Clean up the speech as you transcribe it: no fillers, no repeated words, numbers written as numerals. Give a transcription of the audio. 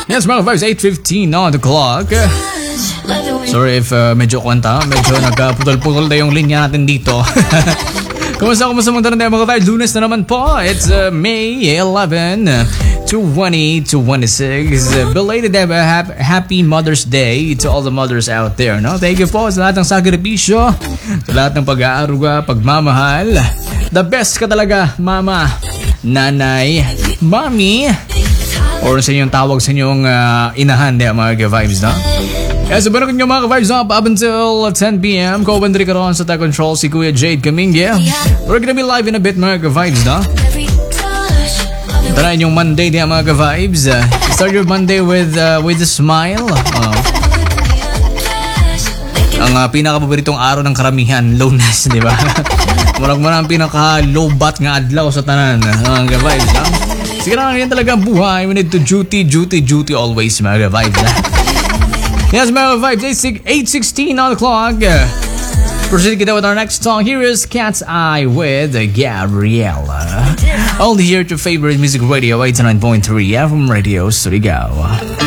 Yes, mga vibes, 8:15 on the clock. Sorry if medyo nagputol-putol na yung linya natin dito. Kumusta mong tayo mga vibes? Lunes na naman po. It's May 11, 2026. Belated happy Mother's Day to all the mothers out there, no? Thank you po sa lahat ng sakripisyo, sa lahat ng pag-aaruga, pagmamahal. The best ka talaga, mama, nanay, mommy, or sa inyong tawag sa inyong inahan, mga vibes, no? Kaya sa barang nyo mga vibes up until 10 p.m. Kobandri ka ron sa tech control si Kuya Jade Kaminga. We're gonna be live in a bit mga vibes, no? Tara yung Monday niya mga vibes. Start your Monday with a smile. Ang pinaka-paboritong araw ng karamihan, lowness, di ba? Marang pinaka-low bat nga adlaw sa tanan mga vibes, no? Sige na yan talaga ang buhay. We need to duty always mga vibes, no? Yes, mga vibes, 8:16 on the clock. Proceed kita with our next song. Here is Cat's Eye with Gabriella. Only here to favorite music radio 89.3 FM Radio Surigao.